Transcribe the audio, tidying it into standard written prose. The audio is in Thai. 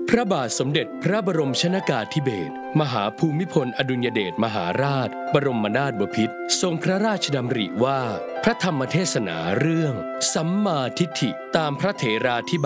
พระบาทสมเด็จพระบรมชนกาธิเบศรมหาภูมิพลอดุลยเดชมหาราชบรมนาถบพิตรทรงพระราชดำริว่าพระธรรมเทศนาเรื่องสัมมาทิฏฐิตามพระเถราธิบ